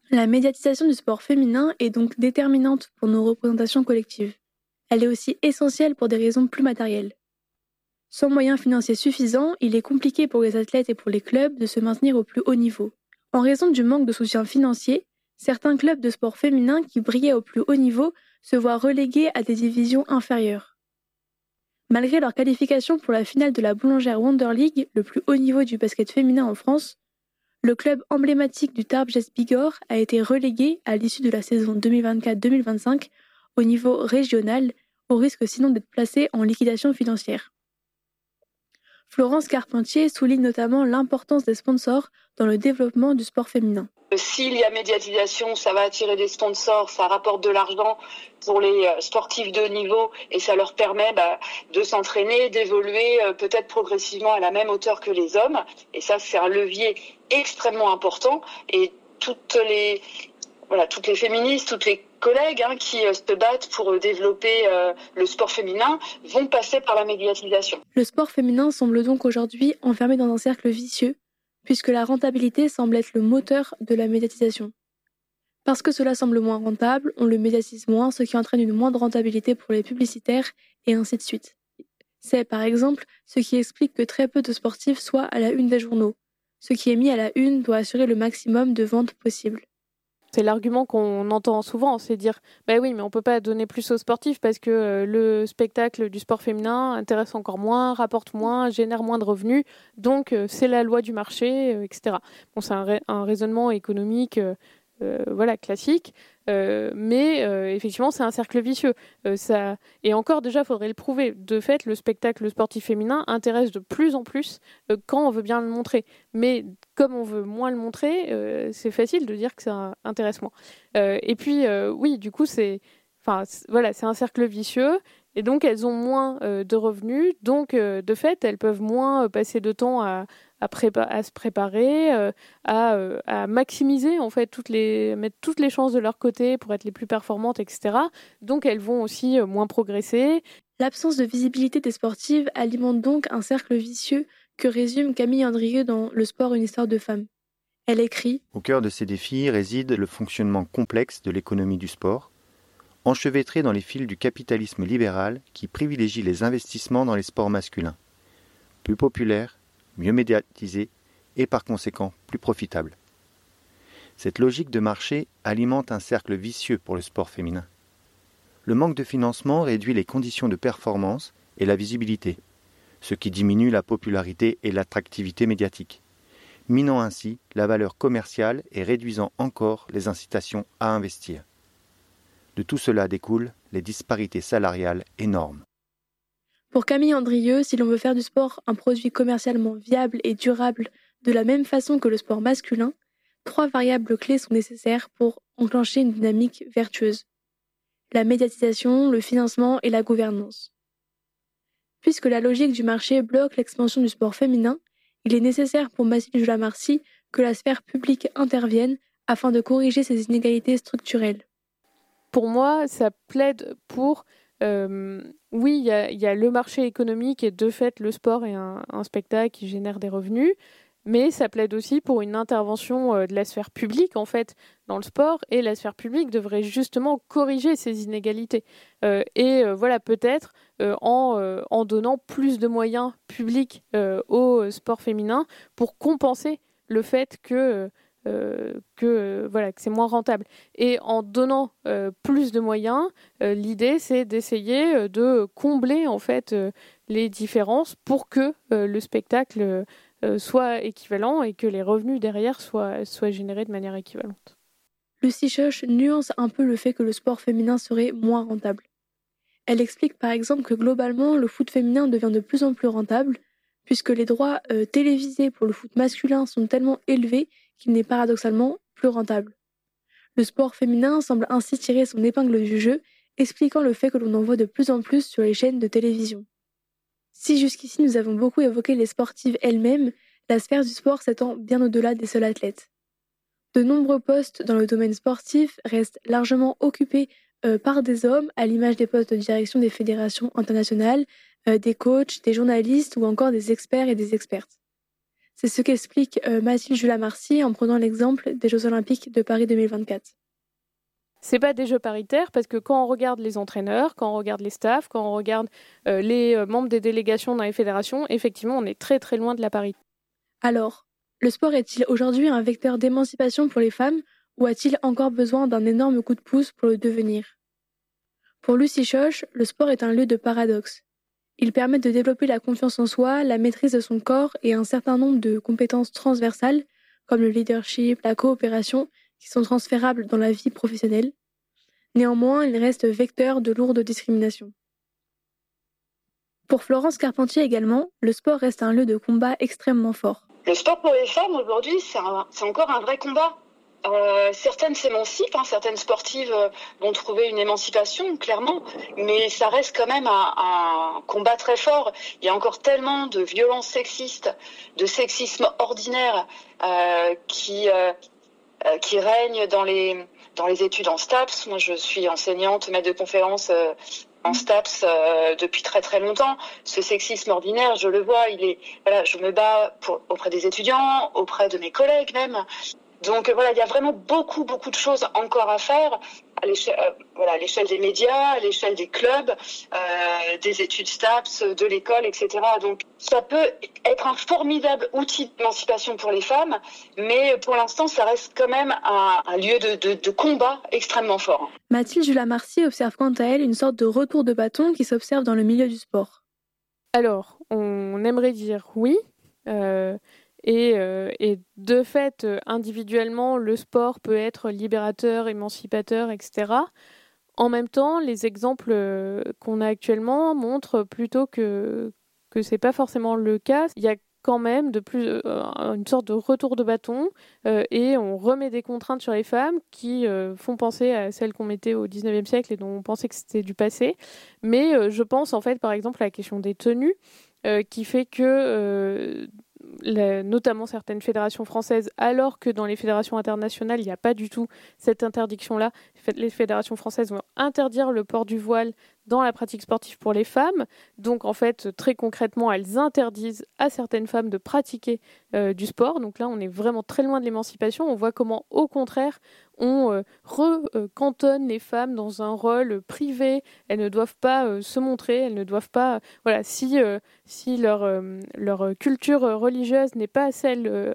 La médiatisation du sport féminin est donc déterminante pour nos représentations collectives. Elle est aussi essentielle pour des raisons plus matérielles. Sans moyens financiers suffisants, il est compliqué pour les athlètes et pour les clubs de se maintenir au plus haut niveau. En raison du manque de soutien financier, certains clubs de sport féminin qui brillaient au plus haut niveau se voient relégués à des divisions inférieures. Malgré leur qualification pour la finale de la Boulangère Wonder League, le plus haut niveau du basket féminin en France, le club emblématique du Tarbes Bigorre a été relégué à l'issue de la saison 2024-2025 au niveau régional, au risque sinon d'être placé en liquidation financière. Florence Carpentier souligne notamment l'importance des sponsors dans le développement du sport féminin. S'il y a médiatisation, ça va attirer des sponsors, ça rapporte de l'argent pour les sportifs de haut niveau et ça leur permet de s'entraîner, d'évoluer peut-être progressivement à la même hauteur que les hommes. Et ça, c'est un levier extrêmement important. Et toutes les féministes, toutes les collègues qui se battent pour développer le sport féminin vont passer par la médiatisation. Le sport féminin semble donc aujourd'hui enfermé dans un cercle vicieux, puisque la rentabilité semble être le moteur de la médiatisation. Parce que cela semble moins rentable, on le médiatise moins, ce qui entraîne une moindre rentabilité pour les publicitaires, et ainsi de suite. C'est, par exemple, ce qui explique que très peu de sportifs soient à la une des journaux. Ce qui est mis à la une doit assurer le maximum de ventes possible. C'est l'argument qu'on entend souvent, c'est dire oui, mais on ne peut pas donner plus aux sportifs parce que le spectacle du sport féminin intéresse encore moins, rapporte moins, génère moins de revenus, donc c'est la loi du marché, etc. Bon, c'est un raisonnement économique classique, mais effectivement, c'est un cercle vicieux. Et encore, déjà, il faudrait le prouver. De fait, le spectacle sportif féminin intéresse de plus en plus quand on veut bien le montrer. Mais comme on veut moins le montrer, c'est facile de dire que ça intéresse moins. Et puis, oui, du coup, c'est un cercle vicieux. Et donc, elles ont moins de revenus. Donc, de fait, elles peuvent moins passer de temps à se préparer, à maximiser, en fait, mettre toutes les chances de leur côté pour être les plus performantes, etc. Donc, elles vont aussi moins progresser. L'absence de visibilité des sportives alimente donc un cercle vicieux que résume Camille Andrieux dans Le sport, une histoire de femme. Elle écrit « Au cœur de ces défis réside le fonctionnement complexe de l'économie du sport, enchevêtré dans les fils du capitalisme libéral qui privilégie les investissements dans les sports masculins, plus populaires, mieux médiatisés et par conséquent plus profitables. Cette logique de marché alimente un cercle vicieux pour le sport féminin. Le manque de financement réduit les conditions de performance et la visibilité, ce qui diminue la popularité et l'attractivité médiatique, minant ainsi la valeur commerciale et réduisant encore les incitations à investir. De tout cela découlent les disparités salariales énormes. Pour Camille Andrieux, si l'on veut faire du sport un produit commercialement viable et durable de la même façon que le sport masculin, 3 variables clés sont nécessaires pour enclencher une dynamique vertueuse. La médiatisation, le financement et la gouvernance. Puisque la logique du marché bloque l'expansion du sport féminin, il est nécessaire pour Mathilde Julamarcy que la sphère publique intervienne afin de corriger ces inégalités structurelles. Pour moi, ça plaide pour... oui, il y a le marché économique et de fait, le sport est un spectacle qui génère des revenus, mais ça plaide aussi pour une intervention de la sphère publique, en fait, dans le sport, et la sphère publique devrait justement corriger ces inégalités. Peut-être en donnant plus de moyens publics au sport féminin pour compenser le fait que c'est moins rentable. Et en donnant plus de moyens, l'idée c'est d'essayer de combler en fait les différences pour que le spectacle soit équivalent et que les revenus derrière soient générés de manière équivalente. Lucie Schoch nuance un peu le fait que le sport féminin serait moins rentable. Elle explique par exemple que globalement le foot féminin devient de plus en plus rentable puisque les droits télévisés pour le foot masculin sont tellement élevés qu'il n'est paradoxalement plus rentable. Le sport féminin semble ainsi tirer son épingle du jeu, expliquant le fait que l'on en voit de plus en plus sur les chaînes de télévision. Si jusqu'ici nous avons beaucoup évoqué les sportives elles-mêmes, la sphère du sport s'étend bien au-delà des seuls athlètes. De nombreux postes dans le domaine sportif restent largement occupés par des hommes, à l'image des postes de direction des fédérations internationales, des coachs, des journalistes ou encore des experts et des expertes. C'est ce qu'explique Mathilde Julas-Marcy en prenant l'exemple des Jeux Olympiques de Paris 2024. C'est pas des jeux paritaires parce que quand on regarde les entraîneurs, quand on regarde les staffs, quand on regarde les membres des délégations dans les fédérations, effectivement, on est très très loin de la parité. Alors, le sport est-il aujourd'hui un vecteur d'émancipation pour les femmes ou a-t-il encore besoin d'un énorme coup de pouce pour le devenir ? Pour Lucie Schoch, le sport est un lieu de paradoxe. Il permet de développer la confiance en soi, la maîtrise de son corps et un certain nombre de compétences transversales comme le leadership, la coopération, qui sont transférables dans la vie professionnelle. Néanmoins, il reste vecteur de lourdes discriminations. Pour Florence Carpentier également, le sport reste un lieu de combat extrêmement fort. Le sport pour les femmes aujourd'hui, c'est encore un vrai combat. Certaines s'émancipent, certaines sportives vont trouver une émancipation, clairement, mais ça reste quand même un combat très fort. Il y a encore tellement de violences sexistes, de sexisme ordinaire qui règne dans les études en STAPS. Moi, je suis enseignante, maître de conférences en STAPS depuis très très longtemps. Ce sexisme ordinaire, je le vois, je me bats auprès des étudiants, auprès de mes collègues même. Donc il y a vraiment beaucoup de choses encore à faire à l'échelle des médias, à l'échelle des clubs, des études STAPS, de l'école, etc. Donc ça peut être un formidable outil d'émancipation pour les femmes, mais pour l'instant ça reste quand même un lieu de combat extrêmement fort. Mathilde Julas-Marcy observe quant à elle une sorte de retour de bâton qui s'observe dans le milieu du sport. Alors, on aimerait dire oui. Et de fait, individuellement, le sport peut être libérateur, émancipateur, etc. En même temps, les exemples qu'on a actuellement montrent plutôt que c'est pas forcément le cas. Il y a quand même une sorte de retour de bâton et on remet des contraintes sur les femmes qui font penser à celles qu'on mettait au 19e siècle et dont on pensait que c'était du passé. Mais je pense en fait par exemple à la question des tenues qui fait que notamment certaines fédérations françaises, alors que dans les fédérations internationales, il n'y a pas du tout cette interdiction-là. Les fédérations françaises vont interdire le port du voile dans la pratique sportive pour les femmes. Donc, en fait, très concrètement, elles interdisent à certaines femmes de pratiquer du sport. Donc là, on est vraiment très loin de l'émancipation. On voit comment, au contraire, on cantonne les femmes dans un rôle privé. Elles ne doivent pas se montrer, elles ne doivent pas... si leur culture religieuse n'est pas celle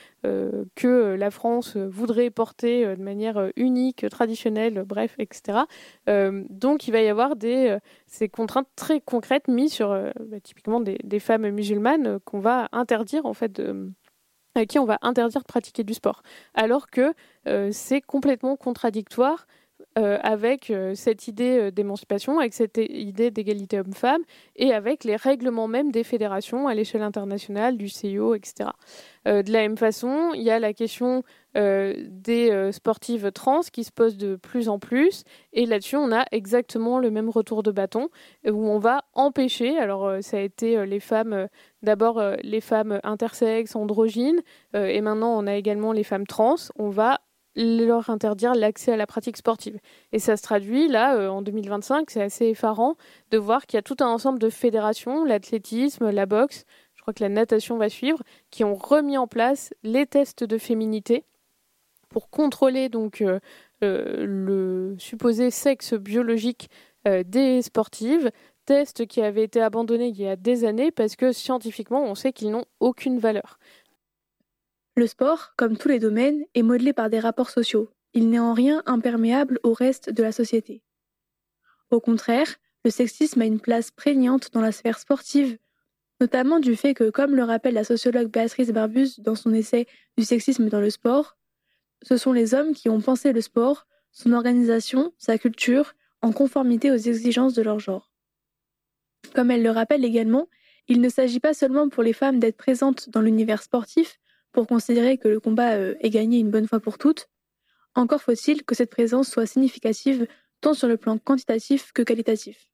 que la France voudrait porter de manière unique, traditionnelle, bref, etc. Donc il va y avoir ces contraintes très concrètes mises sur typiquement des femmes musulmanes qu'on va interdire en fait à qui on va interdire de pratiquer du sport, alors que c'est complètement contradictoire avec cette idée d'émancipation, avec cette idée d'égalité homme-femme et avec les règlements même des fédérations à l'échelle internationale, du CIO, etc. De la même façon, il y a la question des sportives trans qui se pose de plus en plus et là-dessus, on a exactement le même retour de bâton où on va empêcher, alors ça a été les femmes, d'abord les femmes intersexes, androgynes et maintenant on a également les femmes trans, on va leur interdire l'accès à la pratique sportive. Et ça se traduit, là, en 2025, c'est assez effarant de voir qu'il y a tout un ensemble de fédérations, l'athlétisme, la boxe, je crois que la natation va suivre, qui ont remis en place les tests de féminité pour contrôler donc le supposé sexe biologique des sportives, tests qui avaient été abandonnés il y a des années parce que scientifiquement, on sait qu'ils n'ont aucune valeur. Le sport, comme tous les domaines, est modelé par des rapports sociaux. Il n'est en rien imperméable au reste de la société. Au contraire, le sexisme a une place prégnante dans la sphère sportive, notamment du fait que, comme le rappelle la sociologue Béatrice Barbus dans son essai « Du sexisme dans le sport », ce sont les hommes qui ont pensé le sport, son organisation, sa culture, en conformité aux exigences de leur genre. Comme elle le rappelle également, il ne s'agit pas seulement pour les femmes d'être présentes dans l'univers sportif, pour considérer que le combat est gagné une bonne fois pour toutes, encore faut-il que cette présence soit significative tant sur le plan quantitatif que qualitatif.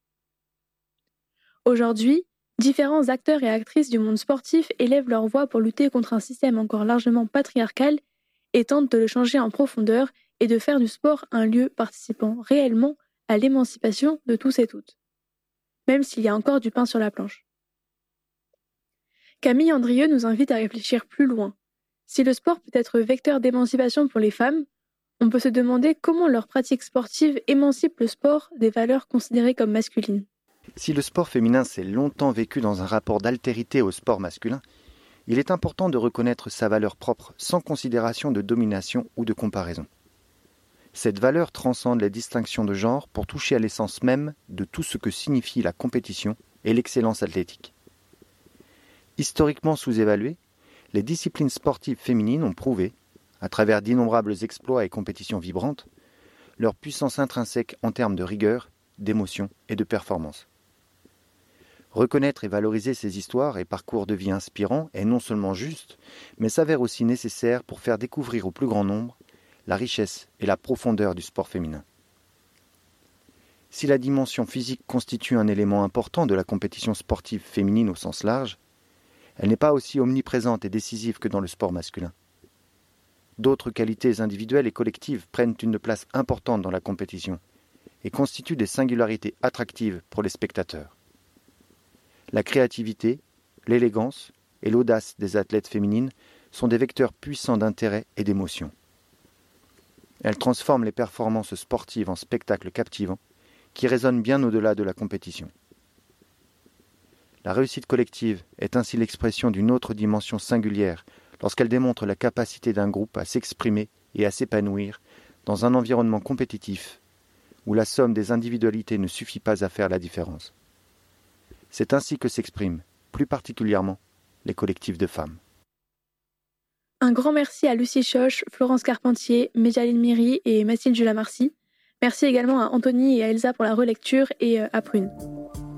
Aujourd'hui, différents acteurs et actrices du monde sportif élèvent leur voix pour lutter contre un système encore largement patriarcal et tentent de le changer en profondeur et de faire du sport un lieu participant réellement à l'émancipation de tous et toutes, même s'il y a encore du pain sur la planche. Camille Andrieux nous invite à réfléchir plus loin. Si le sport peut être vecteur d'émancipation pour les femmes, on peut se demander comment leur pratique sportive émancipe le sport des valeurs considérées comme masculines. Si le sport féminin s'est longtemps vécu dans un rapport d'altérité au sport masculin, il est important de reconnaître sa valeur propre sans considération de domination ou de comparaison. Cette valeur transcende les distinctions de genre pour toucher à l'essence même de tout ce que signifie la compétition et l'excellence athlétique. Historiquement sous-évaluées, les disciplines sportives féminines ont prouvé, à travers d'innombrables exploits et compétitions vibrantes, leur puissance intrinsèque en termes de rigueur, d'émotion et de performance. Reconnaître et valoriser ces histoires et parcours de vie inspirants est non seulement juste, mais s'avère aussi nécessaire pour faire découvrir au plus grand nombre la richesse et la profondeur du sport féminin. Si la dimension physique constitue un élément important de la compétition sportive féminine au sens large, elle n'est pas aussi omniprésente et décisive que dans le sport masculin. D'autres qualités individuelles et collectives prennent une place importante dans la compétition et constituent des singularités attractives pour les spectateurs. La créativité, l'élégance et l'audace des athlètes féminines sont des vecteurs puissants d'intérêt et d'émotion. Elles transforment les performances sportives en spectacles captivants qui résonnent bien au-delà de la compétition. La réussite collective est ainsi l'expression d'une autre dimension singulière lorsqu'elle démontre la capacité d'un groupe à s'exprimer et à s'épanouir dans un environnement compétitif où la somme des individualités ne suffit pas à faire la différence. C'est ainsi que s'expriment, plus particulièrement, les collectifs de femmes. Un grand merci à Lucie Choche, Florence Carpentier, Méjaline Miry et Mathilde Julamarcy. Merci également à Anthony et à Elsa pour la relecture et à Prune.